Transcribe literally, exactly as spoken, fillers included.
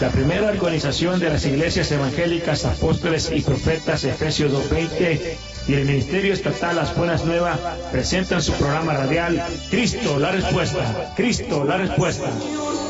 La primera organización de las iglesias evangélicas, apóstoles y profetas, Efesios dos veinte, y el Ministerio Estatal Las Buenas Nuevas presentan su programa radial Cristo la Respuesta. Cristo la Respuesta.